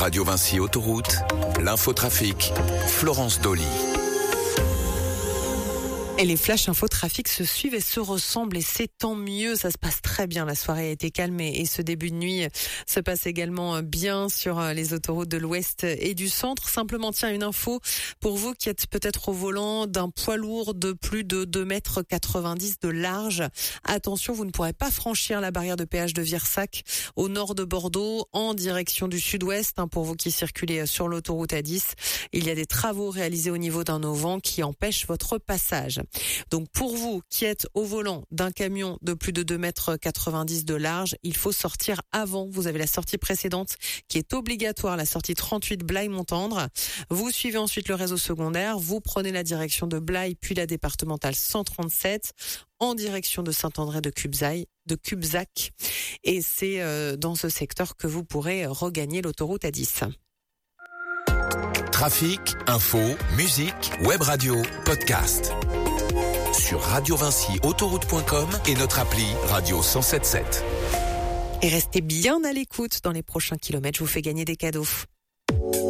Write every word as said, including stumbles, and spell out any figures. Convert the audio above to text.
Radio Vinci Autoroute, l'infotrafic, Florence Dolly. Et les flashs infotrafic se suivent et se ressemblent et c'est tant mieux, ça se passe très bien, la soirée a été calme et, et ce début de nuit se passe également bien sur les autoroutes de l'Ouest et du Centre. Simplement, tiens, une info pour vous qui êtes peut-être au volant d'un poids lourd de plus de deux mètres quatre-vingt-dix de large. Attention, vous ne pourrez pas franchir la barrière de péage de Virsac au nord de Bordeaux en direction du sud-ouest. Hein, pour vous qui circulez sur l'autoroute A dix, il y a des travaux réalisés au niveau d'un auvent qui empêchent votre passage. Donc pour vous qui êtes au volant d'un camion de plus de deux mètres quatre-vingt-dix de large, il faut sortir avant. Vous avez la sortie précédente qui est obligatoire, la sortie trente-huit Blaye-Montendre. Vous suivez ensuite le réseau secondaire, vous prenez la direction de Blaye puis la départementale cent trente-sept en direction de Saint-André de Cubzac, de Cubzac. Et c'est euh, dans ce secteur que vous pourrez regagner l'autoroute A dix. Trafic, info, musique, web radio, podcast. Sur radio vinci autoroute point com et notre appli Radio cent soixante-dix-sept. Et restez bien à l'écoute dans les prochains kilomètres, je vous fais gagner des cadeaux.